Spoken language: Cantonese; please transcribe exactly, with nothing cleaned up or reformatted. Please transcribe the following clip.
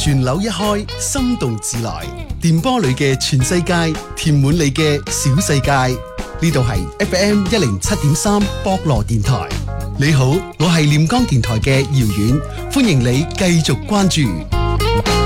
旋鈕一開，心動自來。電波裏嘅全世界，填滿你嘅小世界。呢度係 F M 一零七點三博羅電台。你好，我係廉江電台嘅姚遠，歡迎你繼續關注。